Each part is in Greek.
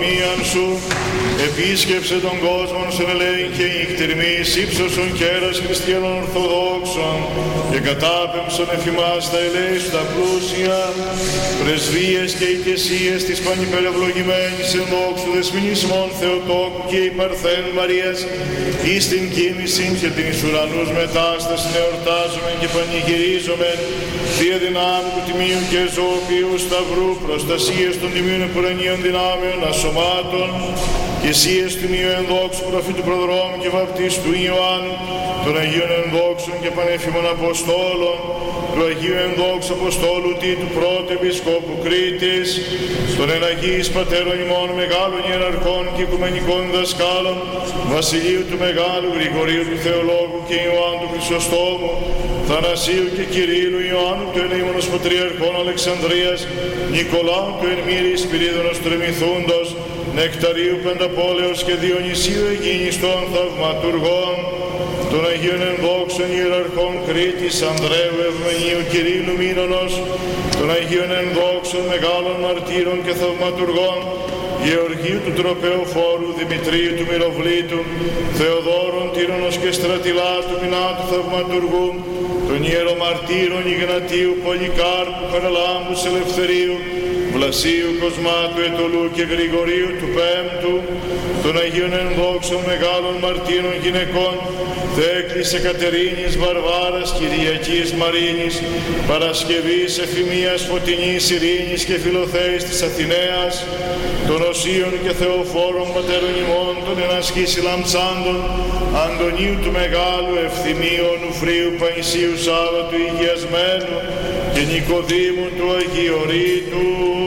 Σου επίσκεψε τον κόσμο σε ελέγχε νυχτηρμής ύψωσον κέρας χριστιανών ορθοδόξων και κατάπεμψον εφημάς τα ελέη σου τα πλούσια πρεσβείες και οικεσίες της πανυπερευλογημένης εν δόξου δεσμηνισμών Θεοτόκου και η Παρθέν Μαρίας εις την κίνηση και την εις ουρανούς μετάσταση εορτάζομεν και πανηγυρίζομεν θεία δυνάμει του τιμίου και ζωοποιού σταυρού προστασίες των τιμίων επουρανίων δυνάμεων ασωμάτων και εσίες του Ιου ενδόξου προφήτου προδρόμου και βαπτίστου Ιωάννου των Αγίων ενδόξων και πανέφημων Αποστόλων του Αγίου ενδόξου Αποστόλου του πρώτου Επισκόπου Κρήτης των εναγίης πατέρων ημών μεγάλων ιεραρχών και οικουμενικών δασκάλων Βασιλείου του Μεγάλου Γρηγορίου του Θεολόγου και Ιωάννου του Χρυσοστόμου Θανασίου και Κυρίλου Ιωάννου του ελεήμονος Πατριαρχών Αλεξανδρίας Νικολάου του Ερμήρης Σπυρίδωνος Τρεμηθούντος Νεκταρίου Πενταπόλεως και Διονυσίου Αιγίνιστων θαυματουργών των Αγίων ενδόξων ιεραρχών Κρήτης Ανδρέου Ευμενίου Κυρίλου Μήνωνος των Αγίων ενδόξων μεγάλων μαρτύρων και θαυματουργών Γεωργίου του Τροπεοφόρου, Δημητρίου του Μυροβλήτου, Θεοδόρων Τύρονος και Στρατιλάτου Μινάτου Θαυματουργού, των ιερομαρτύρων Ιγνατίου, Πολυκάρπου, Χαραλάμπου, Ελευθερίου, Βλασίου, Κοσμάτου, Ετωλού και Γρηγορίου του Πέμπτου, των Αγίων ενδόξων μεγάλων μαρτύρων γυναικών, Θέκλης, Εκατερίνης, Βαρβάρας, Κυριακής, Μαρίνης, Παρασκευής, Εφημίας, Φωτεινής, Ειρήνης και Φιλοθέης της Αθηναίας, των Οσίων και Θεοφόρων πατέρων ημών, των ενασχής Λαμψάντων, Αντωνίου του Μεγάλου, Ευθυμίου, Νουφρίου, Παϊσίου, Σάββατου, Υγειασμένου και Νικοδήμου του Αγιορείτου,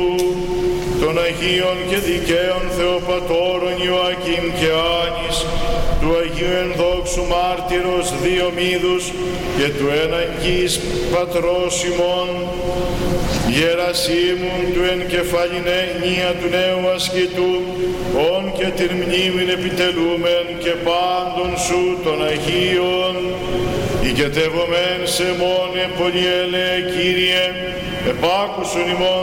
των Αγίων και Δικαίων Θεοπατώρων Ιωακήμ και Άνης, του Αγίου ενδόξου μάρτυρος Διομήδους και του εναγγείς πατρός ημών Γερασίμου του εν κεφάλιν ενία του νέου ασκητού, ον και την μνήμην επιτελούμεν και πάντων σου των Αγίων, οικετεύομεν σε μόνε πολυέλεε Κύριε, επάκουσον ημών